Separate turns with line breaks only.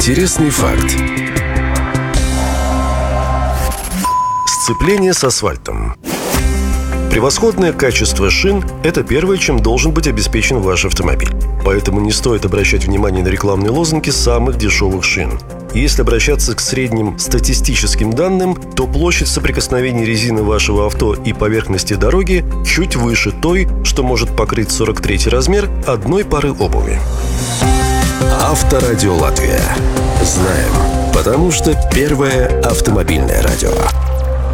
Интересный факт. Сцепление с асфальтом. Превосходное качество шин – это первое, чем должен быть обеспечен ваш автомобиль. Поэтому не стоит обращать внимание на рекламные лозунги самых дешевых шин. Если обращаться к средним статистическим данным, то площадь соприкосновения резины вашего авто и поверхности дороги чуть выше той, что может покрыть 43-й размер одной пары обуви. Авторадио Латвия. Знаем, потому что первое автомобильное радио.